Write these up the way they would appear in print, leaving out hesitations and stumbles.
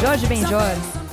Jorge Benjor.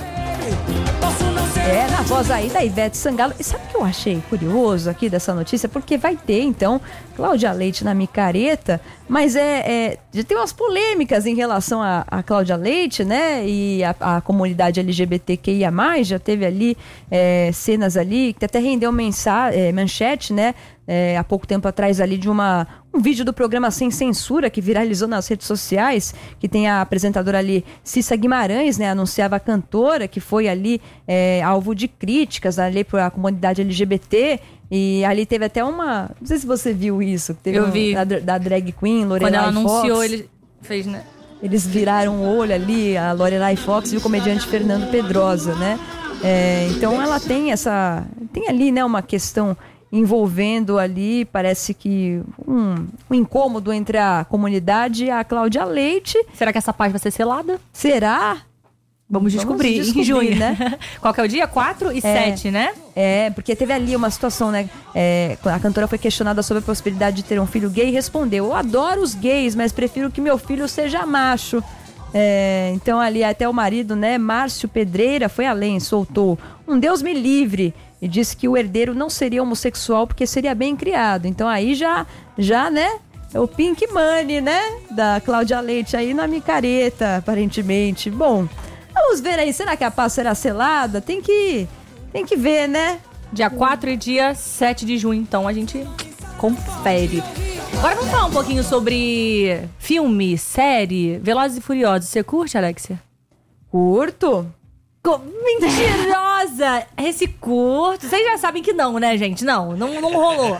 Na voz aí da Ivete Sangalo. E sabe o que eu achei curioso aqui dessa notícia? Porque vai ter, então, Cláudia Leite na micareta, mas já tem umas polêmicas em relação a Cláudia Leite, né? E a comunidade LGBTQIA+, já teve ali cenas ali, que até rendeu manchete, né? Há pouco tempo atrás ali de um vídeo do programa Sem Censura que viralizou nas redes sociais, que tem a apresentadora ali Cissa Guimarães, né, anunciava a cantora que foi ali alvo de críticas ali por a comunidade LGBT, e ali teve até não sei se você viu isso, teve eu vi da drag queen Lorelai Fox. Quando ela anunciou, ele fez, né? Eles viraram o olho ali, a Lorelai Fox e o comediante Fernando Pedrosa, né? Então ela tem ali, né, uma questão envolvendo ali, parece que um incômodo entre a comunidade e a Cláudia Leite. Será que essa paz vai ser selada? Será? Vamos descobrir em junho, né? Qual que é o dia? 4 e 7, né? Porque teve ali uma situação, né? A cantora foi questionada sobre a possibilidade de ter um filho gay e respondeu: eu adoro os gays, mas prefiro que meu filho seja macho. Então ali até o marido, né, Márcio Pedreira, foi além, soltou: um Deus me livre, e disse que o herdeiro não seria homossexual porque seria bem criado. Então aí já, né, é o Pink Money, né, da Cláudia Leite aí na micareta, aparentemente. Bom, vamos ver aí, será que a paz será selada? Tem que ver, né? Dia 4 e dia 7 de junho, então a gente confere. Agora vamos falar um pouquinho sobre filme, série, Velozes e Furiosos. Você curte, Alexia? Curto. Mentirosa! Esse curto. Vocês já sabem que não, né, gente? Não rolou.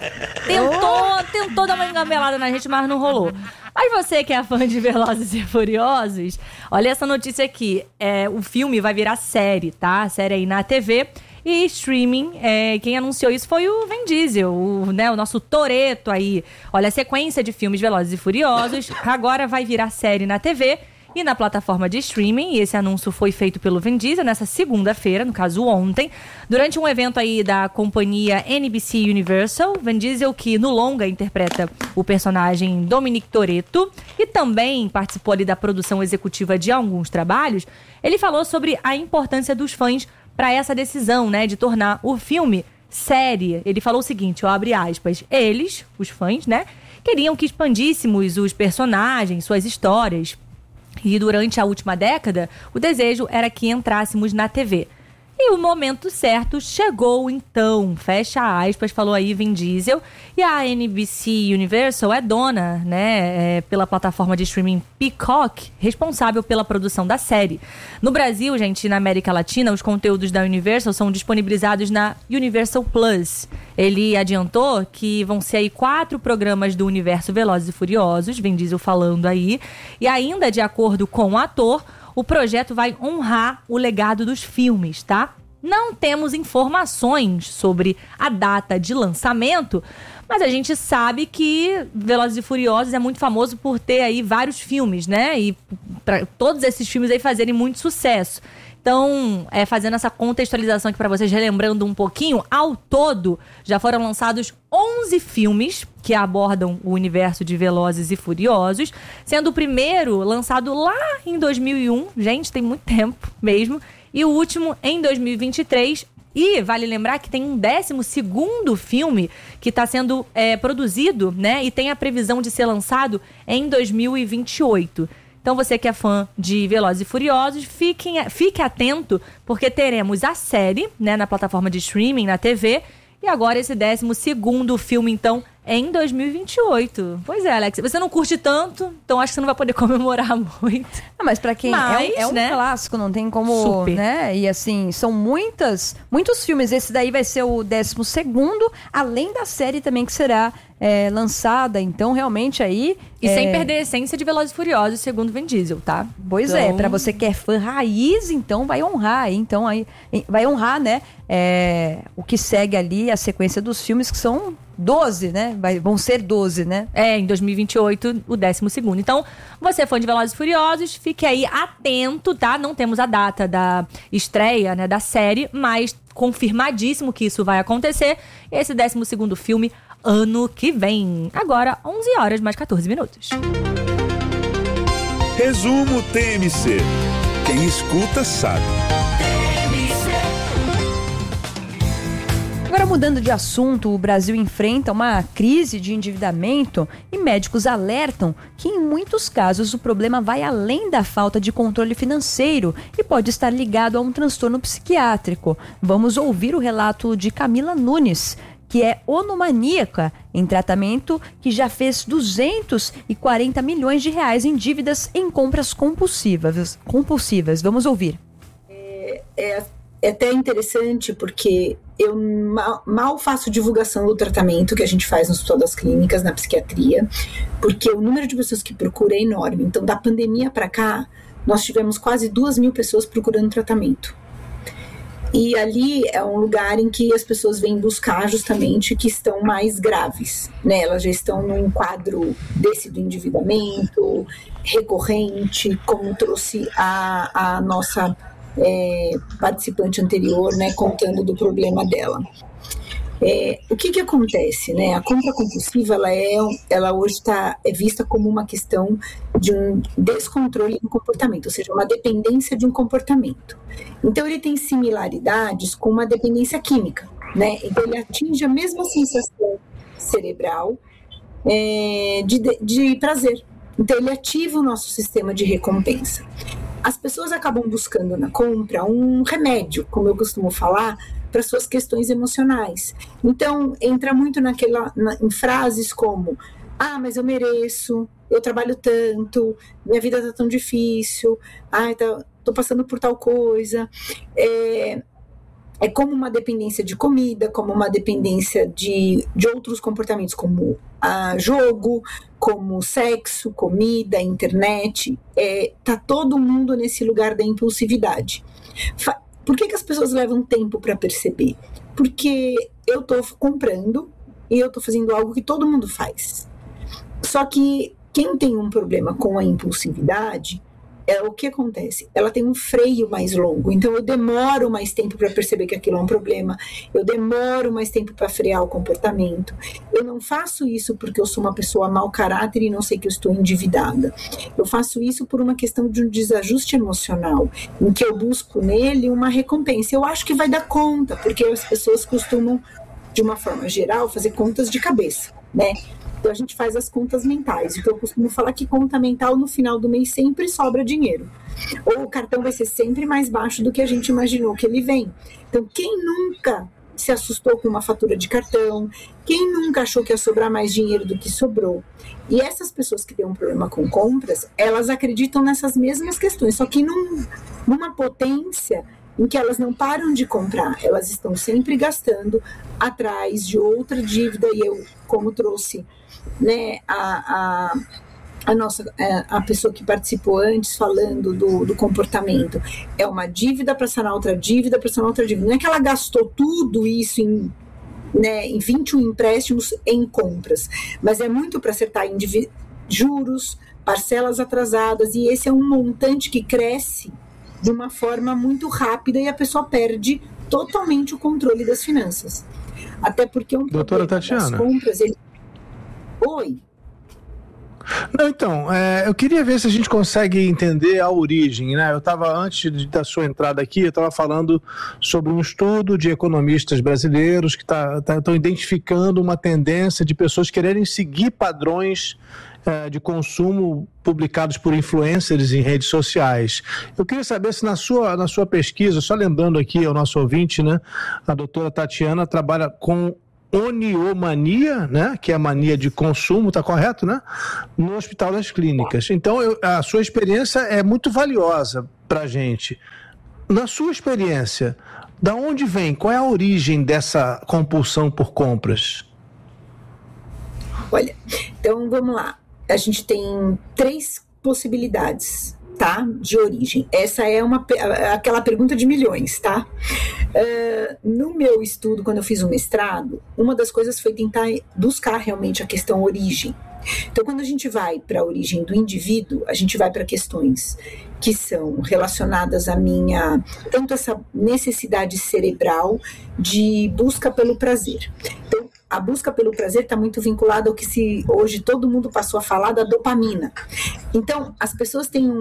Tentou dar uma engamelada na gente, mas não rolou. Mas você que é fã de Velozes e Furiosos, olha essa notícia aqui. O filme vai virar série, tá? Série aí na TV e streaming. Quem anunciou isso foi o Vin Diesel, o nosso Toretto aí. Olha, a sequência de filmes Velozes e Furiosos agora vai virar série na TV e na plataforma de streaming. E esse anúncio foi feito pelo Vin Diesel nessa segunda-feira, no caso ontem, durante um evento aí da companhia NBC Universal. Vin Diesel, que no longa interpreta o personagem Dominic Toretto e também participou ali da produção executiva de alguns trabalhos, ele falou sobre a importância dos fãs para essa decisão, né, de tornar o filme série. Ele falou o seguinte, abre aspas: eles, os fãs, né, queriam que expandíssemos os personagens, suas histórias. E durante a última década, o desejo era que entrássemos na TV. E o momento certo chegou então, fecha aspas, falou aí Vin Diesel. E a NBC Universal é dona, né, pela plataforma de streaming Peacock, responsável pela produção da série. No Brasil, gente, na América Latina, os conteúdos da Universal são disponibilizados na Universal Plus. Ele adiantou que vão ser aí 4 programas do universo Velozes e Furiosos, Vin Diesel falando aí. E ainda, de acordo com o ator, o projeto vai honrar o legado dos filmes, tá? Não temos informações sobre a data de lançamento, mas a gente sabe que Velozes e Furiosos é muito famoso por ter aí vários filmes, né? E para todos esses filmes aí fazerem muito sucesso. Então, fazendo essa contextualização aqui para vocês, relembrando um pouquinho, ao todo já foram lançados 11 filmes que abordam o universo de Velozes e Furiosos, sendo o primeiro lançado lá em 2001, gente, tem muito tempo mesmo, e o último em 2023. E vale lembrar que tem um 12º filme que está sendo produzido, né, e tem a previsão de ser lançado em 2028. Então você que é fã de Velozes e Furiosos, fique atento, porque teremos a série, né, na plataforma de streaming, na TV, e agora esse 12º filme, então, em 2028. Pois é, Alex, você não curte tanto, então acho que você não vai poder comemorar muito. Mas pra quem é um clássico, não tem como, super, né? E assim, são muitos filmes. Esse daí vai ser o 12º, além da série também que será lançada. Então, realmente aí... E sem perder a essência de Velozes e Furiosos, segundo Vin Diesel, tá? Pois então... pra você que é fã raiz, então vai honrar. Então, aí, vai honrar, né? O que segue ali, a sequência dos filmes, que são 12, né? Vão ser 12, né? Em 2028, o 12º. Então, você é fã de Velozes e Furiosos, fique aí atento, tá? Não temos a data da estreia, né, da série, mas confirmadíssimo que isso vai acontecer. Esse 12º filme, ano que vem. Agora, 11 horas mais 14 minutos. Resumo TMC. Quem escuta sabe. Agora, mudando de assunto, o Brasil enfrenta uma crise de endividamento e médicos alertam que, em muitos casos, o problema vai além da falta de controle financeiro e pode estar ligado a um transtorno psiquiátrico. Vamos ouvir o relato de Camila Nunes, que é onomaníaca em tratamento, que já fez 240 milhões de reais em dívidas em compras compulsivas. Vamos ouvir. É até interessante porque eu mal faço divulgação do tratamento que a gente faz no Hospital das Clínicas, na psiquiatria, porque o número de pessoas que procuram é enorme. Então, da pandemia para cá, nós tivemos quase 2.000 pessoas procurando tratamento. E ali é um lugar em que as pessoas vêm buscar justamente que estão mais graves, né? Elas já estão num quadro desse do endividamento recorrente, como trouxe a nossa participante anterior, né, contando do problema dela. O que acontece, né? A compra compulsiva, ela hoje é vista como uma questão de um descontrole do comportamento, ou seja, uma dependência de um comportamento. Então, ele tem similaridades com uma dependência química, né? Então, ele atinge a mesma sensação cerebral de prazer. Então, ele ativa o nosso sistema de recompensa. As pessoas acabam buscando na compra um remédio, como eu costumo falar, para suas questões emocionais. Então, entra muito em frases como: ah, mas eu mereço, eu trabalho tanto, minha vida está tão difícil, tô passando por tal coisa. É como uma dependência de comida, como uma dependência de outros comportamentos, como jogo, como sexo, comida, internet. Tá todo mundo nesse lugar da impulsividade. Por que as pessoas levam tempo para perceber? Porque eu estou comprando e eu estou fazendo algo que todo mundo faz. Só que quem tem um problema com a impulsividade, o que acontece? Ela tem um freio mais longo, então eu demoro mais tempo para perceber que aquilo é um problema, eu demoro mais tempo para frear o comportamento. Eu não faço isso porque eu sou uma pessoa mau caráter e não sei que eu estou endividada. Eu faço isso por uma questão de um desajuste emocional, em que eu busco nele uma recompensa. Eu acho que vai dar conta, porque as pessoas costumam, de uma forma geral, fazer contas de cabeça, né? Então, a gente faz as contas mentais. Então, eu costumo falar que conta mental, no final do mês, sempre sobra dinheiro. Ou o cartão vai ser sempre mais baixo do que a gente imaginou que ele vem. Então, quem nunca se assustou com uma fatura de cartão? Quem nunca achou que ia sobrar mais dinheiro do que sobrou? E essas pessoas que têm um problema com compras, elas acreditam nessas mesmas questões, só que numa potência em que elas não param de comprar. Elas estão sempre gastando atrás de outra dívida. E eu, como trouxe, né, a pessoa que participou antes falando do comportamento, é uma dívida para sanar outra dívida, para sanar outra dívida. Não é que ela gastou tudo isso em 21 empréstimos em compras, mas é muito para acertar juros, parcelas atrasadas, e esse é um montante que cresce de uma forma muito rápida e a pessoa perde totalmente o controle das finanças. Até porque Doutora Tatiana, das compras... Oi? Não, então, eu queria ver se a gente consegue entender a origem, né? Eu estava, antes da sua entrada aqui, eu estava falando sobre um estudo de economistas brasileiros que estão identificando uma tendência de pessoas quererem seguir padrões de consumo publicados por influencers em redes sociais. Eu queria saber se na sua pesquisa, só lembrando aqui ao nosso ouvinte, né, a doutora Tatiana trabalha com oniomania, né, que é a mania de consumo, tá correto, né, no Hospital das Clínicas. Então, a sua experiência é muito valiosa para a gente. Na sua experiência, da onde vem, qual é a origem dessa compulsão por compras? Olha, então vamos lá. A gente tem 3 possibilidades, tá, de origem. Essa é aquela pergunta de milhões, tá? No meu estudo, quando eu fiz o mestrado, uma das coisas foi tentar buscar realmente a questão origem. Então, quando a gente vai para a origem do indivíduo, a gente vai para questões que são relacionadas à tanto essa necessidade cerebral de busca pelo prazer. Então, a busca pelo prazer está muito vinculada ao que hoje todo mundo passou a falar da dopamina. Então, as pessoas têm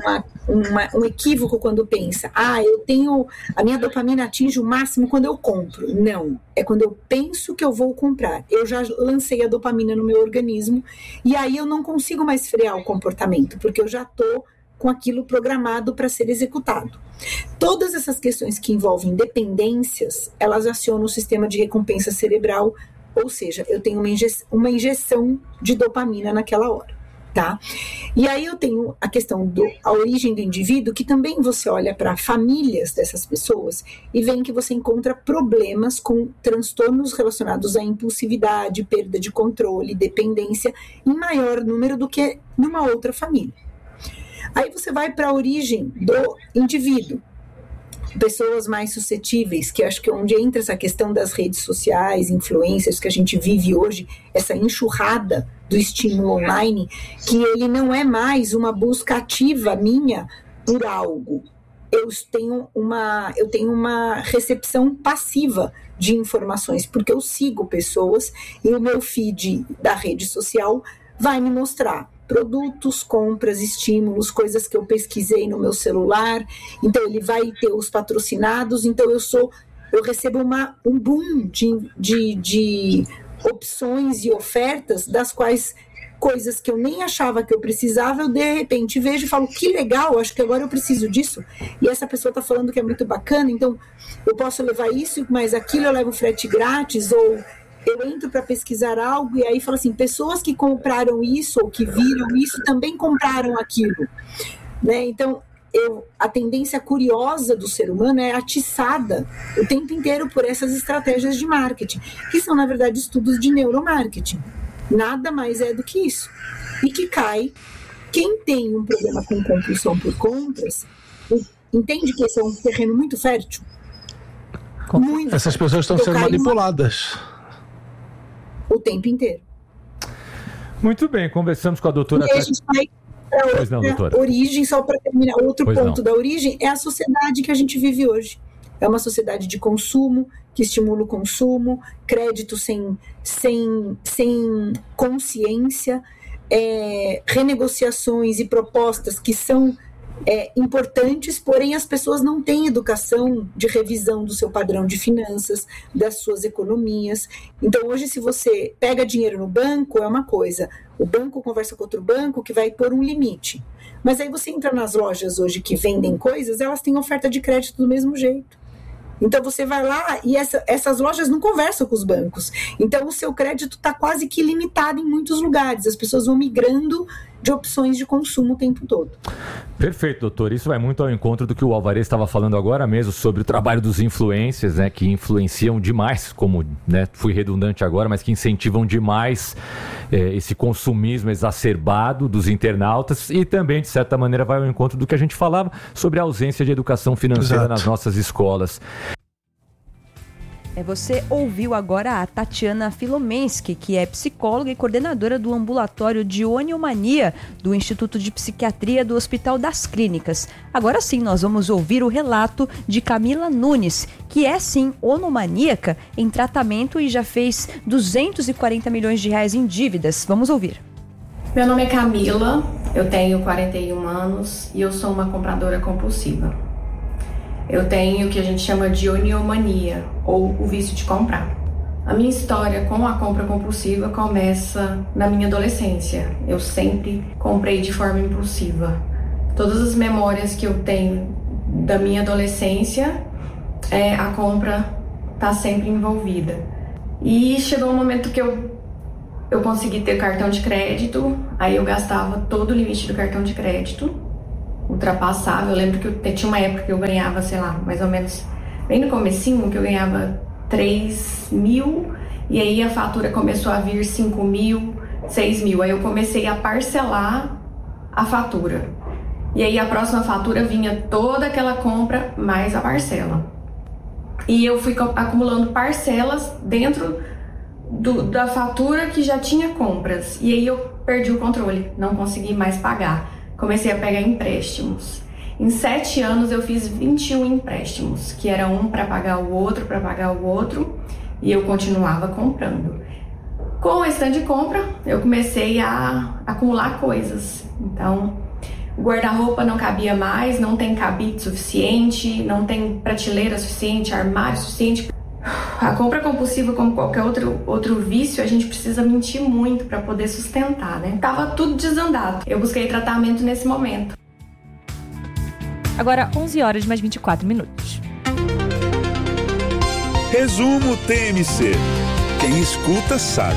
um equívoco quando pensam, a minha dopamina atinge o máximo quando eu compro. Não, é quando eu penso que eu vou comprar. Eu já lancei a dopamina no meu organismo e aí eu não consigo mais frear o comportamento, porque eu já estou com aquilo programado para ser executado. Todas essas questões que envolvem dependências, elas acionam o sistema de recompensa cerebral, ou seja, eu tenho uma injeção de dopamina naquela hora, tá? E aí eu tenho a questão da origem do indivíduo, que também você olha para famílias dessas pessoas e vê que você encontra problemas com transtornos relacionados à impulsividade, perda de controle, dependência, em maior número do que numa outra família. Aí você vai para a origem do indivíduo. Pessoas mais suscetíveis, que acho que é onde entra essa questão das redes sociais, influências que a gente vive hoje, essa enxurrada do estímulo online, que ele não é mais uma busca ativa minha por algo. Eu tenho uma recepção passiva de informações, porque eu sigo pessoas e o meu feed da rede social vai me mostrar produtos, compras, estímulos, coisas que eu pesquisei no meu celular. Então ele vai ter os patrocinados, então eu recebo um boom de opções e ofertas, das quais coisas que eu nem achava que eu precisava, eu de repente vejo e falo, que legal, acho que agora eu preciso disso, e essa pessoa está falando que é muito bacana, então eu posso levar isso, mas aquilo eu levo frete grátis, ou eu entro para pesquisar algo e aí falo assim, pessoas que compraram isso ou que viram isso também compraram aquilo, né? Então, a tendência curiosa do ser humano é atiçada o tempo inteiro por essas estratégias de marketing, que são, na verdade, estudos de neuromarketing. Nada mais é do que isso. E que quem tem um problema com compulsão por compras, entende que esse é um terreno muito fértil? Muito Essas fértil. pessoas estão sendo manipuladas o tempo inteiro. Muito bem, conversamos com a doutora... E a gente vai para outra origem, só para terminar, outro ponto da origem é a sociedade que a gente vive hoje. É uma sociedade de consumo, que estimula o consumo, crédito sem consciência, renegociações e propostas que são importantes, porém as pessoas não têm educação de revisão do seu padrão de finanças, das suas economias. Então hoje, se você pega dinheiro no banco, é uma coisa, o banco conversa com outro banco que vai pôr um limite, mas aí você entra nas lojas hoje que vendem coisas, elas têm oferta de crédito do mesmo jeito. Então você vai lá e essas lojas não conversam com os bancos. Então o seu crédito está quase que limitado em muitos lugares. As pessoas vão migrando de opções de consumo o tempo todo. Perfeito, doutor. Isso vai muito ao encontro do que o Alvarez estava falando agora mesmo sobre o trabalho dos influencers, né, que influenciam demais, como, né, fui redundante agora, mas que incentivam demais esse consumismo exacerbado dos internautas e também, de certa maneira, vai ao encontro do que a gente falava sobre a ausência de educação financeira nas nossas escolas. Você ouviu agora a Tatiana Filomensky, que é psicóloga e coordenadora do ambulatório de oniomania do Instituto de Psiquiatria do Hospital das Clínicas. Agora sim, nós vamos ouvir o relato de Camila Nunes, que é sim onomaníaca em tratamento e já fez 240 milhões de reais em dívidas. Vamos ouvir. Meu nome é Camila, eu tenho 41 anos e eu sou uma compradora compulsiva. Eu tenho o que a gente chama de oniomania, ou o vício de comprar. A minha história com a compra compulsiva começa na minha adolescência. Eu sempre comprei de forma impulsiva. Todas as memórias que eu tenho da minha adolescência, a compra está sempre envolvida. E chegou um momento que eu consegui ter cartão de crédito, aí eu gastava todo o limite do cartão de crédito. Ultrapassava, eu lembro que tinha uma época que eu ganhava, sei lá, mais ou menos, bem no comecinho, que eu ganhava 3 mil, e aí a fatura começou a vir 5 mil, 6 mil, aí eu comecei a parcelar a fatura, e aí a próxima fatura vinha toda aquela compra mais a parcela, e eu fui acumulando parcelas dentro da fatura que já tinha compras, e aí eu perdi o controle, não consegui mais pagar. Comecei a pegar empréstimos. Em 7 anos eu fiz 21 empréstimos, que era um para pagar o outro, e eu continuava comprando. Com esse tanto de compra, eu comecei a acumular coisas. Então, o guarda-roupa não cabia mais, não tem cabide suficiente, não tem prateleira suficiente, armário suficiente. A compra compulsiva, como qualquer outro vício, a gente precisa mentir muito para poder sustentar, né? Tava tudo desandado. Eu busquei tratamento nesse momento. Agora, 11 horas mais 24 minutos. Resumo TMC. Quem escuta sabe.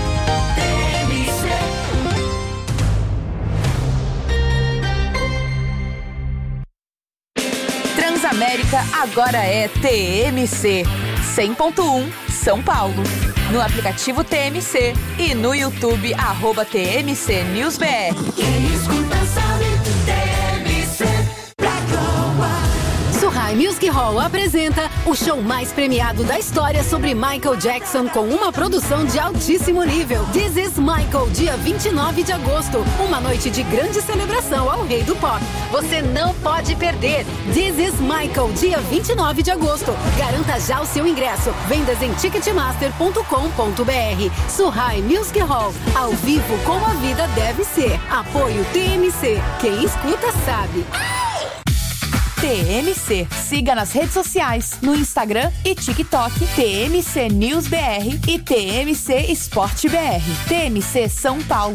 Transamérica agora é TMC 100.1 São Paulo. No aplicativo TMC e no YouTube @TMC News BR. Quem escuta sabe, TMC. Suhai Music Hall apresenta o show mais premiado da história sobre Michael Jackson com uma produção de altíssimo nível. This is Michael, dia 29 de agosto. Uma noite de grande celebração ao rei do pop. Você não pode perder. This is Michael, dia 29 de agosto. Garanta já o seu ingresso. Vendas em ticketmaster.com.br. Suhai Music Hall, ao vivo como a vida deve ser. Apoio TMC. Quem escuta sabe. TMC. Siga nas redes sociais, no Instagram e TikTok, TMC News BR e TMC Esporte BR. TMC São Paulo.